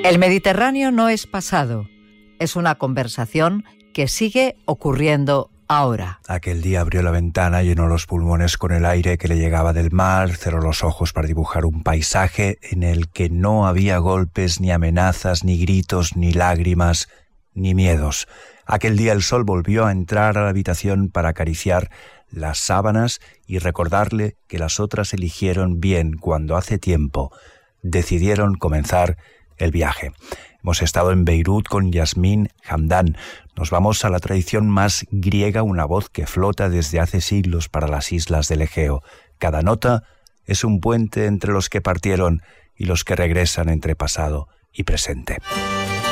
El Mediterráneo no es pasado, es una conversación que sigue ocurriendo ahora. Aquel día abrió la ventana, llenó los pulmones con el aire que le llegaba del mar, cerró los ojos para dibujar un paisaje en el que no había golpes, ni amenazas, ni gritos, ni lágrimas, ni miedos. Aquel día el sol volvió a entrar a la habitación para acariciar las sábanas y recordarle que las otras eligieron bien cuando hace tiempo decidieron comenzar el viaje. Hemos estado en Beirut con Yasmine Hamdan. Nos vamos a la tradición más griega, una voz que flota desde hace siglos para las islas del Egeo. Cada nota es un puente entre los que partieron y los que regresan entre pasado y presente.